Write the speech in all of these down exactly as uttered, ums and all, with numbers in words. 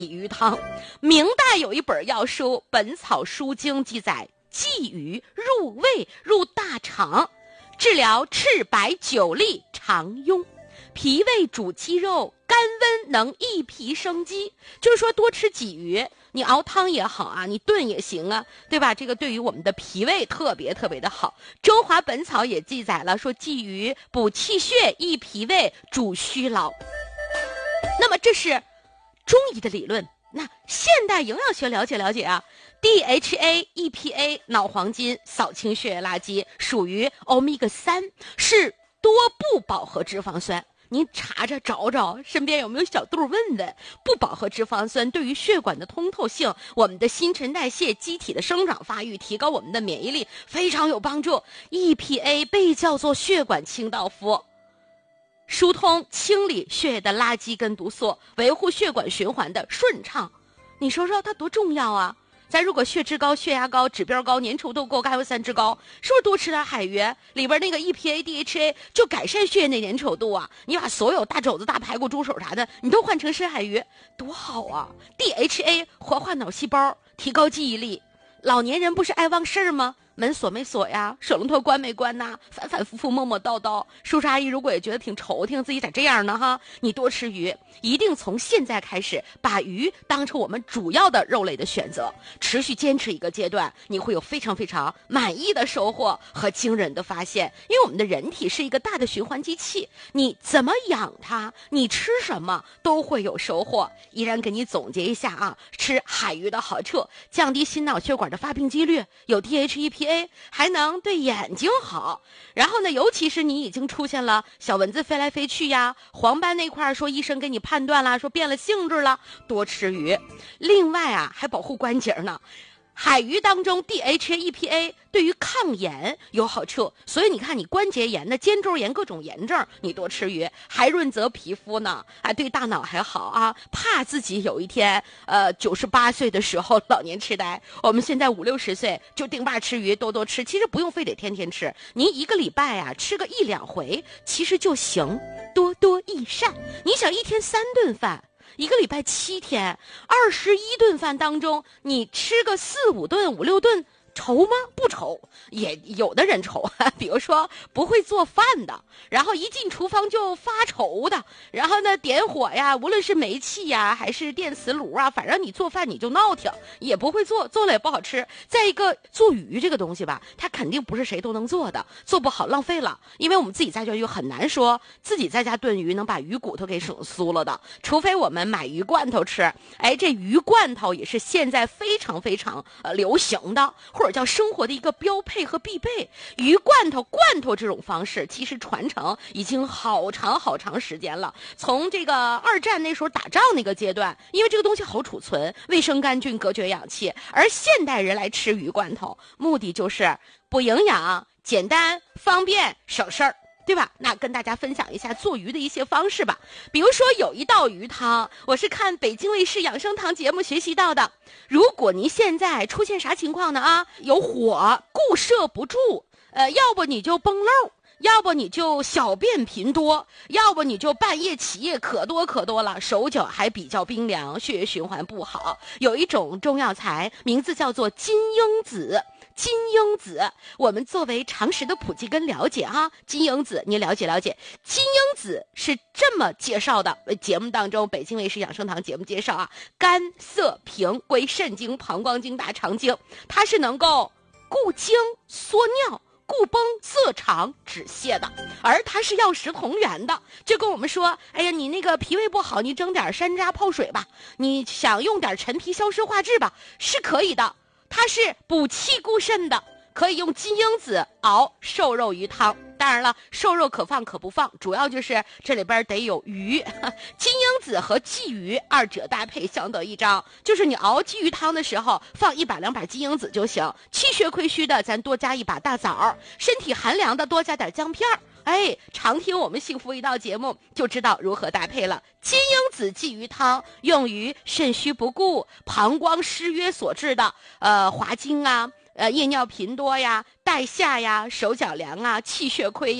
鱼汤。明代有一本药书《本草书经》记载，鲫鱼入胃入大肠，治疗赤白久痢肠痈，脾胃主肌肉，甘温能益脾生肌。就是说多吃鲫鱼，你熬汤也好啊，你炖也行啊，对吧？这个对于我们的脾胃特别特别的好。中华本草也记载了说，鲫鱼补气血益脾胃主虚劳。那么这是中医的理论，那现代营养学了解了解啊。 D H A E P A 脑黄金扫清血液垃圾，属于欧米伽三，是多不饱和脂肪酸。您查查找找，身边有没有小肚问问？不饱和脂肪酸对于血管的通透性、我们的新陈代谢、机体的生长发育、提高我们的免疫力非常有帮助。E P A 被叫做血管清道夫，疏通清理血液的垃圾跟毒素，维护血管循环的顺畅。你说说它多重要啊！咱如果血脂高、血压高、指标高、粘稠度够、甘油三酯高，是不是多吃点海鱼？里边那个 E P A、D H A 就改善血液的粘稠度啊！你把所有大肘子、大排骨、猪手啥的，你都换成深海鱼，多好啊 ！D H A 活化脑细胞，提高记忆力。老年人不是爱忘事儿吗？门锁没锁呀？水龙头关没关呐？反反复复磨磨叨叨。叔叔阿姨如果也觉得挺愁，听自己咋这样呢？哈，你多吃鱼，一定从现在开始把鱼当成我们主要的肉类的选择，持续坚持一个阶段，你会有非常非常满意的收获和惊人的发现。因为我们的人体是一个大的循环机器，你怎么养它，你吃什么都会有收获。依然给你总结一下啊，吃海鱼的好处：降低心脑血管的发病几率，有 D H E P A， 还能对眼睛好。然后呢，尤其是你已经出现了小蚊子飞来飞去呀，黄斑那块说医生给你判断了，说变了性质了，多吃鱼。另外啊，还保护关节呢。海鱼当中 D H A E P A 对于抗炎有好处，所以你看你关节炎的、肩周炎各种炎症，你多吃鱼还润泽皮肤呢，还对大脑还好啊。怕自己有一天呃九十八岁的时候老年痴呆，我们现在五六十岁就定把吃鱼，多多吃。其实不用非得天天吃，您一个礼拜啊吃个一两回其实就行，多多益善。你想一天三顿饭，一个礼拜七天，二十一顿饭当中，你吃个四五顿、五六顿，愁吗？不愁。也有的人愁，比如说不会做饭的，然后一进厨房就发愁的，然后呢点火呀，无论是煤气呀还是电磁炉啊，反正你做饭你就闹腾，也不会做，做了也不好吃。再一个，做鱼这个东西吧，它肯定不是谁都能做的，做不好浪费了。因为我们自己在家就很难说自己在家炖鱼能把鱼骨头给省酥了的，除非我们买鱼罐头吃。哎，这鱼罐头也是现在非常非常呃流行的，或者叫生活的一个标配和必备。鱼罐头罐头这种方式其实传承已经好长好长时间了，从这个二战那时候打仗那个阶段，因为这个东西好储存，卫生干净，隔绝氧气。而现代人来吃鱼罐头，目的就是补营养、简单、方便、省事儿，对吧？那跟大家分享一下做鱼的一些方式吧。比如说有一道鱼汤，我是看北京卫视养生堂节目学习到的。如果您现在出现啥情况呢？啊，有火固摄不住，呃，要不你就崩漏，要不你就小便频多，要不你就半夜起夜，可多可多了，手脚还比较冰凉，血液循环不好。有一种中药材，名字叫做金樱子。金樱子，我们作为常识的普及跟了解啊，金樱子你了解了解。金樱子是这么介绍的，节目当中北京卫视养生堂节目介绍啊，肝涩平归肾经、膀胱经、大肠经，它是能够固精缩尿、固崩涩肠止泻的，而它是药食同源的。就跟我们说，哎呀，你那个脾胃不好，你蒸点山楂泡水吧，你想用点陈皮消湿化滞吧，是可以的。它是补气固肾的，可以用金樱子熬瘦肉鱼汤。当然了，瘦肉可放可不放，主要就是这里边得有鱼。金樱子和鲫鱼二者搭配相得益彰，就是你熬鲫鱼汤的时候放一把两把金樱子就行，气血亏虚的咱多加一把大枣，身体寒凉的多加点姜片儿。哎，常听我们幸福一道节目就知道如何搭配了。金樱子鲫鱼汤用于肾虚不固、膀胱失约所致的呃滑精啊、呃夜尿频多呀、带下呀、手脚凉啊、气血亏呀，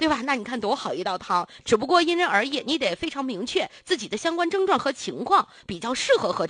对吧？那你看多好一道汤，只不过因人而异，你得非常明确自己的相关症状和情况，比较适合喝